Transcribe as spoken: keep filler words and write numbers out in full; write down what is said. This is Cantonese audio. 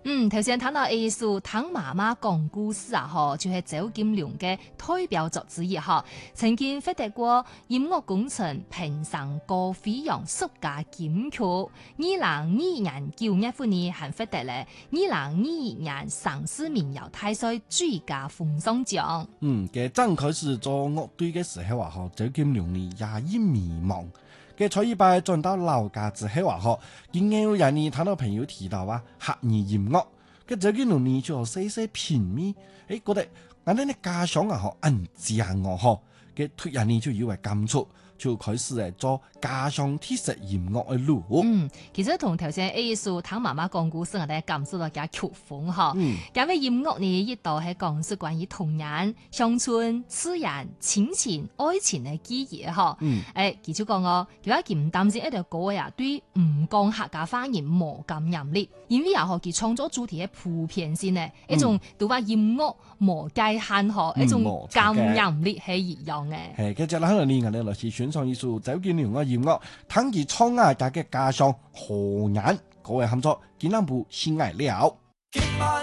嗯，頭先談到藝術，聽媽媽講故事啊，嗬，就係周金龍嘅代表作之一，嗬。曾經獲得過音樂工程評審高飛揚十佳金曲，二零二二年九月份呢，還獲得咧二零二二年城市民謠大賽最佳風尚獎。 嗯，嘅剛開始做樂隊嘅時候啊，嗬，周金龍呢也已迷茫。嘅初一拜轉到老家之後啊，嗬，見有人呢聽到朋友提到話客語音樂，嘅周金龍呢就細細品味，誒覺得我哋嘅家鄉啊，嗬，很正哦，嗬，嘅突然呢就以為感觸。就開始嚟做家鄉特色音樂嘅路。 嗯，其實同頭先藝術聽媽媽講故事，我哋感受到嘅曲風嗬。嗯，咁嘅音樂呢，一度係講述關於童年、鄉村、自然、親情、愛情嘅記憶嗬。嗯，誒，記住講我，如果佢唔單止一條歌呀，對唔講客家方言無感染力，因為又學佢創作主題嘅普遍性呢，一種對話音樂無界限嗬，一種感染力係一樣嘅。 係，跟住啦，喺度呢，我哋來是選上一首周金龍嘅音樂，聽住創亞家嘅家鄉河南，各位合作，今晚部先嚟了。